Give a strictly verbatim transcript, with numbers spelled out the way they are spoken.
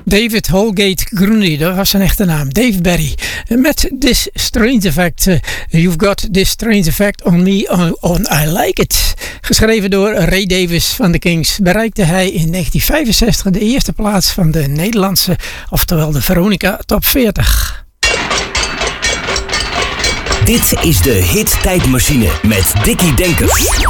David Holgate Grundy, dat was zijn echte naam. Dave Berry. Met This Strange Effect. Uh, You've got this strange effect on me, on, on I like it. Geschreven door Ray Davies van de Kings. Bereikte hij in negentien vijfenzestig de eerste plaats van de Nederlandse, oftewel de Veronica Top veertig. Dit is de Hit Tijdmachine met Dickie Denkers.